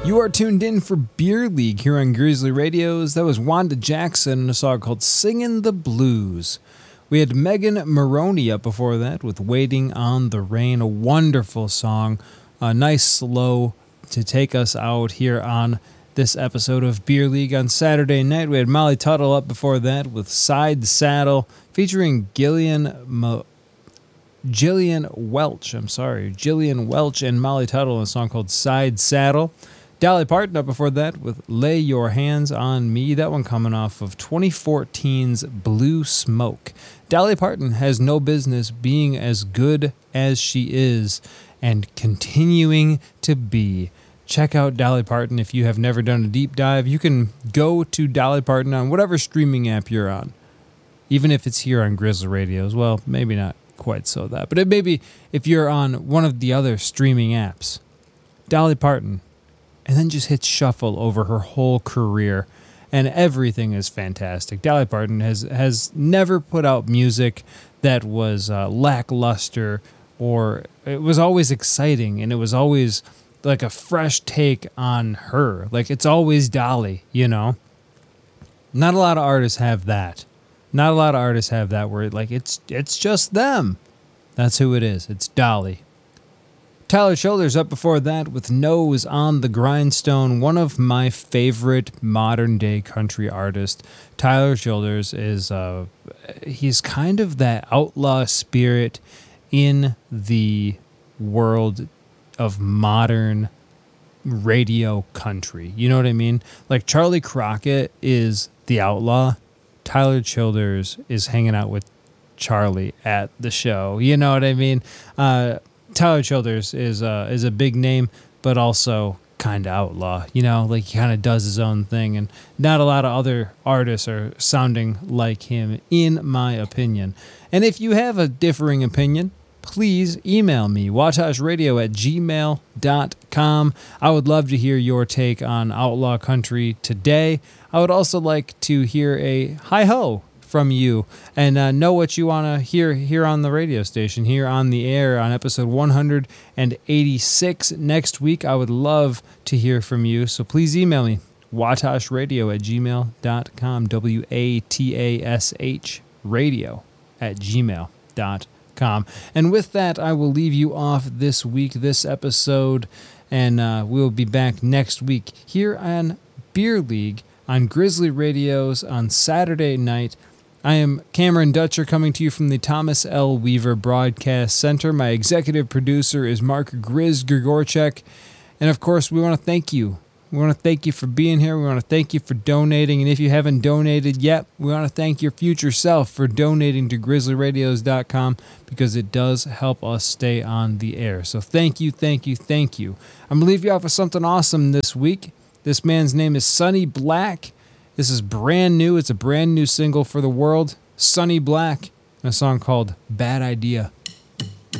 You are tuned in for Beer League here on Grizzly Radios. That was Wanda Jackson and a song called Singin' the Blues. We had Megan Maroney up before that with Waiting on the Rain, a wonderful song, a nice slow to take us out here on this episode of Beer League on Saturday night. We had Molly Tuttle up before that with Side Saddle featuring Gillian Welch and Molly Tuttle in a song called Side Saddle. Dolly Parton up before that with Lay Your Hands on Me. That one coming off of 2014's Blue Smoke. Dolly Parton has no business being as good as she is and continuing to be. Check out Dolly Parton if you have never done a deep dive. You can go to Dolly Parton on whatever streaming app you're on. Even if it's here on Grizzly Radios. Well, maybe not quite so that. But it may be if you're on one of the other streaming apps. Dolly Parton. And then just hit shuffle over her whole career. And everything is fantastic. Dolly Parton has never put out music that was lackluster, or it was always exciting, and it was always like a fresh take on her. Like, it's always Dolly, you know? Not a lot of artists have that. Not a lot of artists have that where like it's just them. That's who it is. It's Dolly. Tyler Childers up before that with Nose on the Grindstone, one of my favorite modern-day country artists. Tyler Childers is, he's kind of that outlaw spirit in the world of modern radio country. You know what I mean? Like Charlie Crockett is the outlaw. Tyler Childers is hanging out with Charlie at the show. You know what I mean? Tyler Childers is a big name, but also kind of outlaw. You know, like he kind of does his own thing, and not a lot of other artists are sounding like him, in my opinion. And if you have a differing opinion, please email me, watashradio@gmail.com. I would love to hear your take on outlaw country today. I would also like to hear a hi-ho from you and know what you want to hear here on the radio station, here on the air on episode 186 next week. I would love to hear from you, so please email me, watashradio@gmail.com, WATASH radio@gmail.com. And with that, I will leave you off this week, this episode, and we'll be back next week here on Beer League on Grizzly Radios on Saturday night. I am Cameron Dutcher coming to you from the Thomas L. Weaver Broadcast Center. My executive producer is Mark Grizz Grigorchek. And of course, we want to thank you. We want to thank you for being here. We want to thank you for donating. And if you haven't donated yet, we want to thank your future self for donating to grizzlyradios.com, because it does help us stay on the air. So thank you, thank you, thank you. I'm going to leave you off with something awesome this week. This man's name is Sonny Black. This is brand new. It's a brand new single for the world. Sonny Black, and a song called Bad Idea.